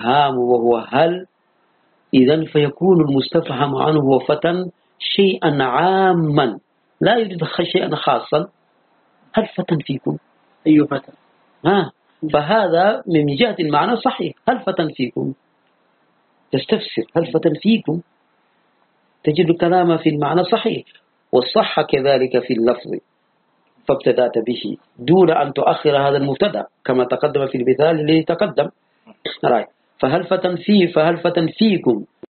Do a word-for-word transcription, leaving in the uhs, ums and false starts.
استفهام وهو هل، إذن فيكون المستفهم عنه هو فتى شيئا عاما لا يريد شيئا خاصا. هل فتى فيكم؟ أي فتى؟ ها، فهذا من جهة المعنى صحيح. هل فتى فيكم تستفسر هل فتى فيكم، تجد الكلام في المعنى صحيح، والصح كذلك في اللفظ، فابتدأت به دون أن تؤخر هذا المبتدا كما تقدم في المثال الذي تقدم. فهل فتى في فهل فتى فيكم